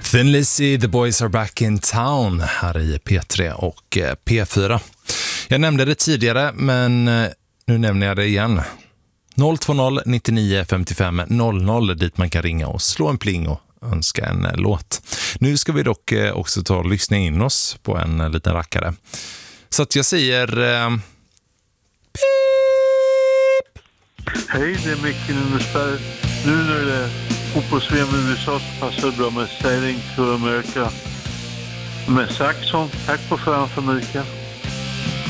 Thin Lizzy, The Boys Are Back in Town här i P3 och P4. Jag nämnde det tidigare, men nu nämner jag det igen. 020 99 55 00 dit man kan ringa och slå en pling och önska en låt. Nu ska vi dock också ta och lyssna in oss på en liten rackare. Så att jag säger... pip! Hej, det är Micke Lindesberg. Nu när det är fotbolls-VM i USA så passar det bra med Sailing to America med Saxon. Tack på förhand för Mika.